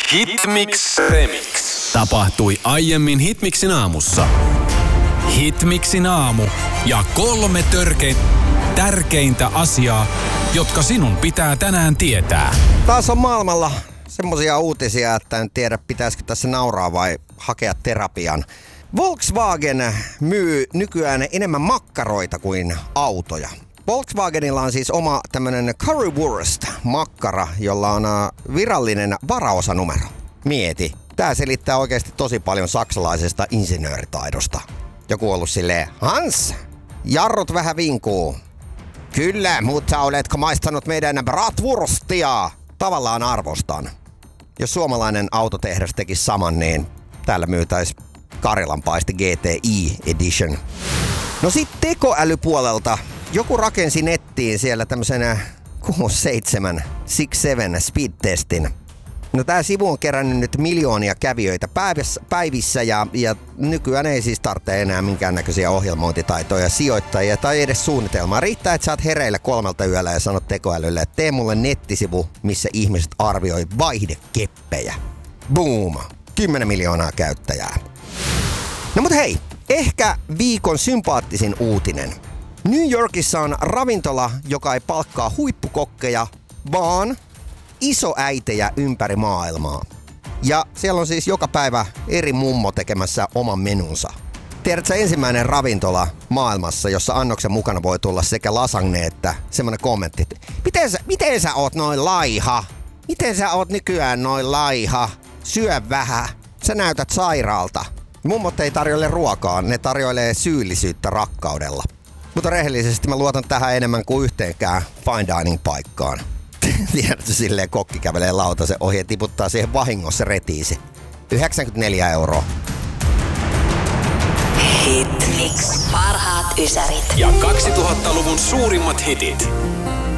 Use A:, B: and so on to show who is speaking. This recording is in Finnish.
A: Hitmix Remix.
B: Tapahtui aiemmin Hitmixin aamussa. Hitmixin aamu ja 3 tärkeintä asiaa, jotka sinun pitää tänään tietää.
C: Taas on maailmalla semmoisia uutisia, että en tiedä pitäisikö tässä nauraa vai hakea terapian. Volkswagen myy nykyään enemmän makkaroita kuin autoja. Volkswagenilla on siis oma tämmönen Currywurst-makkara, jolla on virallinen varaosanumero. Mieti. Tää selittää oikeasti tosi paljon saksalaisesta insinööritaidosta. Joku on ollut silleen, Hans, jarrut vähän vinkuu. Kyllä, mutta oletko maistanut meidän bratwurstia? Tavallaan arvostan. Jos suomalainen autotehdas tekisi saman, niin täällä myytäisi Karjalanpaisti GTI Edition. No sit tekoälypuolelta. Joku rakensi nettiin siellä tämmösen 67 speed-testin. No tää sivu on kerännyt nyt miljoonia kävijöitä päivissä ja nykyään ei siis tarvitse enää minkäännäköisiä ohjelmointitaitoja, sijoittajia tai edes suunnitelmaa. Riittää, että sä oot hereillä 3 yöllä ja sanot tekoälylle, että tee mulle nettisivu, missä ihmiset arvioi vaihdekeppejä. Boom! 10 miljoonaa käyttäjää. No mut hei, ehkä viikon sympaattisin uutinen. New Yorkissa on ravintola, joka ei palkkaa huippukokkeja, vaan isoäitejä ympäri maailmaa. Ja siellä on siis joka päivä eri mummo tekemässä oman menunsa. Tiedätkö ensimmäinen ravintola maailmassa, jossa annoksen mukana voi tulla sekä lasagne että semmonen kommentti, että miten sä oot noin laiha? Miten sä oot nykyään noin laiha? Syö vähän. Sä näytät sairaalta. Mummot ei tarjoile ruokaa, ne tarjoilee syyllisyyttä rakkaudella. Mutta rehellisesti mä luotan tähän enemmän kuin yhteenkään fine dining paikkaan. Tiedätkö, silleen kokki kävelee lautasen ohi ja tiputtaa siihen vahingossa retiisi. 94 €.
D: Hitmix. Parhaat ysärit.
A: Ja 2000-luvun suurimmat hitit.